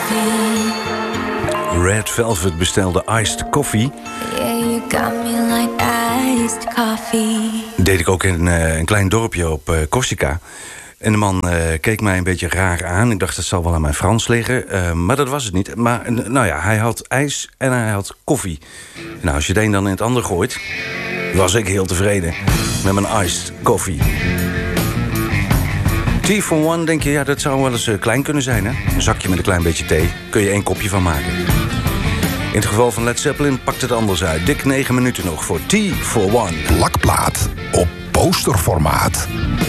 Red Velvet bestelde iced coffee. Yeah, you got me like iced coffee. Deed ik ook in een klein dorpje op Corsica. En de man keek mij een beetje raar aan. Ik dacht, dat zal wel aan mijn Frans liggen. Maar dat was het niet. Maar nou ja, hij had ijs en hij had koffie. Nou, als je het een dan in het ander gooit, was ik heel tevreden met mijn iced coffee. Tea for one, denk je, ja, dat zou wel eens klein kunnen zijn, hè? Een zakje met een klein beetje thee. Kun je 1 kopje van maken. In het geval van Led Zeppelin pakt het anders uit. Dik 9 minuten nog voor Tea for one. Plakplaat op posterformaat.